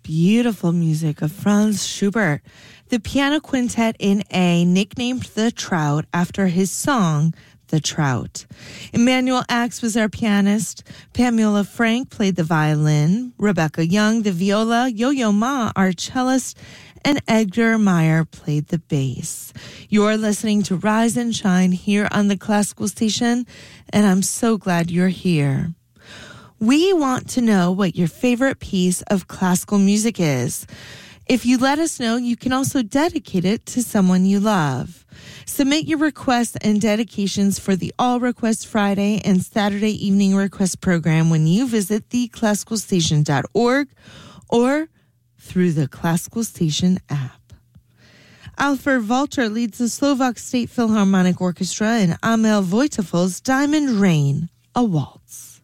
beautiful music of Franz Schubert, the piano quintet in A, nicknamed The Trout after his song, The Trout. Emmanuel Axe was our pianist. Pamela Frank played the violin. Rebecca Young, the viola. Yo-Yo Ma, our cellist. And Edgar Meyer played the bass. You're listening to Rise and Shine here on the Classical Station, and I'm so glad you're here. We want to know what your favorite piece of classical music is. If you let us know, you can also dedicate it to someone you love. Submit your requests and dedications for the All Request Friday and Saturday Evening Request program when you visit theclassicalstation.org or through the Classical Station app. Alfred Walter leads the Slovak State Philharmonic Orchestra in Amel Wojtył's Diamond Rain, a waltz.